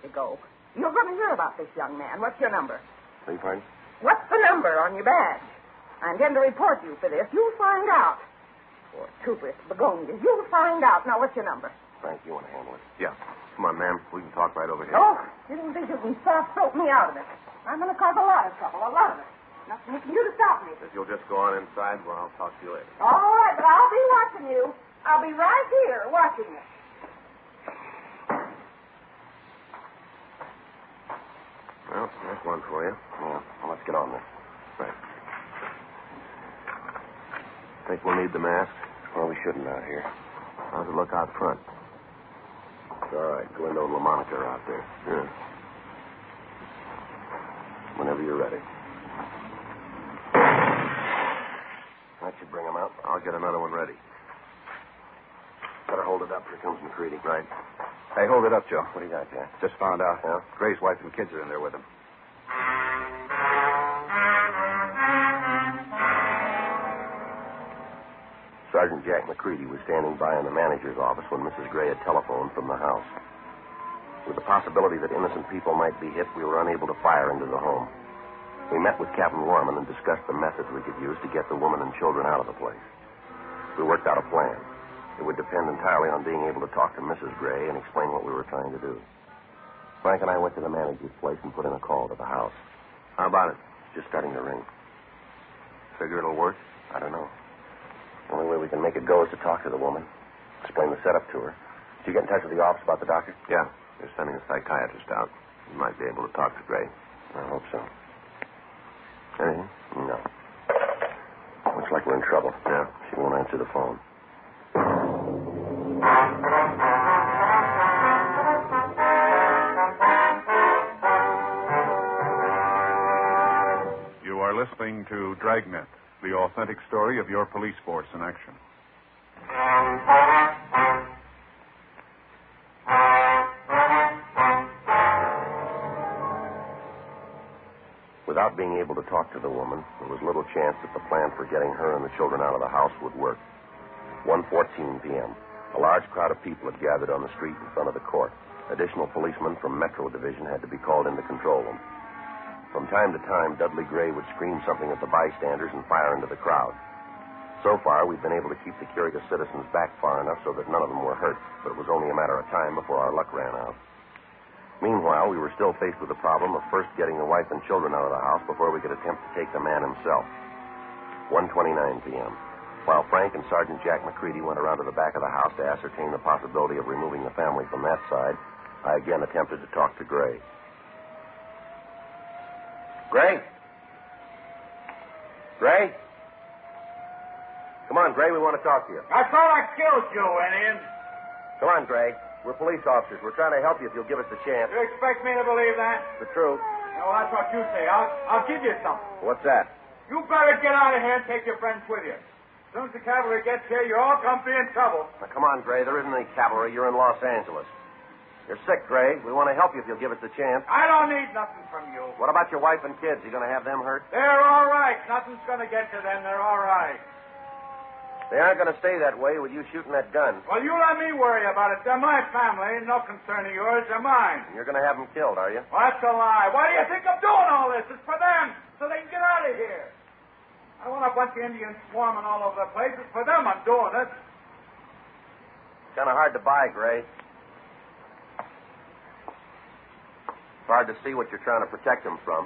ago. You're going to hear about this young man. What's your number? Beg your pardon? What's the number on your badge? I intend to report you for this. You'll find out. Poor Cooper, it's Begonia. You'll find out. Now, what's your number? Frank, you want to handle it? Yeah. Come on, ma'am. We can talk right over here. Oh, you don't think you can soft-throat me out of it. I'm going to cause a lot of trouble, a lot of it. Nothing you can do to stop me. If you'll just go on inside, well, I'll talk to you later. All right, but I'll be watching you. I'll be right here watching you. Well, there's one for you. Yeah. Well, let's get on this. Right. Think we'll need the mask? Well, we shouldn't out here. How's it look out front? It's all right. Galindo and LaMonica are out there. Yeah. Whenever you're ready. That should bring them out. I'll get another one ready. Better hold it up. Here comes McCready. Right. Hey, hold it up, Joe. What do you got, Jack? Just found out. Yeah? Gray's wife and kids are in there with him. Sergeant Jack McCready was standing by in the manager's office when Mrs. Gray had telephoned from the house. With the possibility that innocent people might be hit, we were unable to fire into the home. We met with Captain Warman and discussed the methods we could use to get the woman and children out of the place. We worked out a plan. It would depend entirely on being able to talk to Mrs. Gray and explain what we were trying to do. Frank and I went to the manager's place and put in a call to the house. How about it? It's just starting to ring. Figure it'll work? I don't know. The only way we can make it go is to talk to the woman, explain the setup to her. Did you get in touch with the office about the doctor? Yeah. They're sending a psychiatrist out. You might be able to talk to Gray. I hope so. Anything? No. Looks like we're in trouble. Yeah. She won't answer the phone. You are listening to Dragnet, the authentic story of your police force in action. Without being able to talk to the woman, there was little chance that the plan for getting her and the children out of the house would work. 1:14 p.m. A large crowd of people had gathered on the street in front of the court. Additional policemen from Metro Division had to be called in to control them. From time to time, Dudley Gray would scream something at the bystanders and fire into the crowd. So far, we've been able to keep the curious citizens back far enough so that none of them were hurt, but it was only a matter of time before our luck ran out. Meanwhile, we were still faced with the problem of first getting the wife and children out of the house before we could attempt to take the man himself. 1:29 p.m. While Frank and Sergeant Jack McCready went around to the back of the house to ascertain the possibility of removing the family from that side, I again attempted to talk to Gray. Gray? Gray? Come on, Gray, we want to talk to you. I thought I killed you, Indian. Come on, Gray. We're police officers. We're trying to help you if you'll give us a chance. You expect me to believe that? The truth. No, that's what you say. I'll give you something. What's that? You better get out of here and take your friends with you. As soon as the cavalry gets here, you're all going to be in trouble. Now, come on, Gray. There isn't any cavalry. You're in Los Angeles. You're sick, Gray. We want to help you if you'll give us a chance. I don't need nothing from you. What about your wife and kids? You going to have them hurt? They're all right. Nothing's going to get to them. They're all right. They aren't going to stay that way with you shooting that gun. Well, you let me worry about it. They're my family. No concern of yours. They're mine. And you're going to have them killed, are you? Well, that's a lie. Why do you think I'm doing all this? It's for them, so they can get out of here. I want a bunch of Indians swarming all over the place. It's for them I'm doing it. It's kind of hard to buy, Gray. It's hard to see what you're trying to protect them from.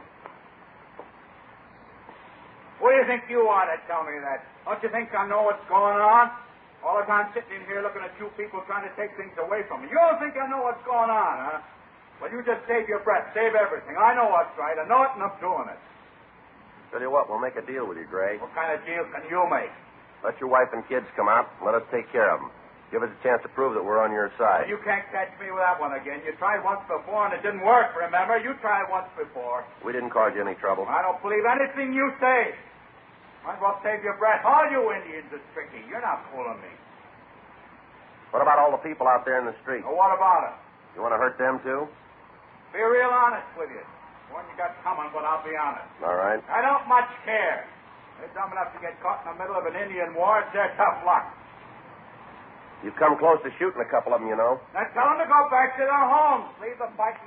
What do you think you are to tell me that? Don't you think I know what's going on? All the time sitting in here looking at you people trying to take things away from me. You don't think I know what's going on, huh? Well, you just save your breath. Save everything. I know what's right. I know it, and I'm doing it. Tell you what, we'll make a deal with you, Gray. What kind of deal can you make? Let your wife and kids come out and let us take care of them. Give us a chance to prove that we're on your side. You can't catch me with that one again. You tried once before, and it didn't work, remember? You tried once before. We didn't cause you any trouble. I don't believe anything you say. Might as well save your breath. All you Indians are tricky. You're not fooling me. What about all the people out there in the street? Well, what about it? You want to hurt them, too? Be real honest with you. One you got coming, but I'll be honest. All right. I don't much care. They're dumb enough to get caught in the middle of an Indian war. It's their tough luck. You've come close to shooting a couple of them, you know. Now tell them to go back to their homes. Leave the fighting